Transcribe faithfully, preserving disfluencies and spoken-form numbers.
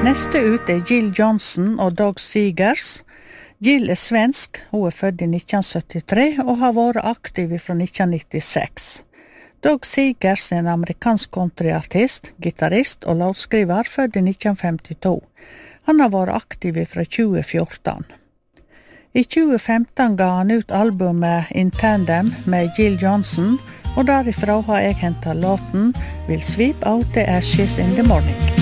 Neste ut er Jill Johnson og Doug Seegers. Jill er svensk, hun er født i nitten syttitre og har vært aktiv fra nitten nittiseks. Doug Seegers er en amerikansk countryartist, gitarrist og låtskriver født i nitten femtito. Han har vært aktiv fra tjue fjorten. I tjue femten ga han ut albumet In Tandem med Jill Johnson, og derifra har jeg hentet låten Will Sweep Out the Ashes in the Morning.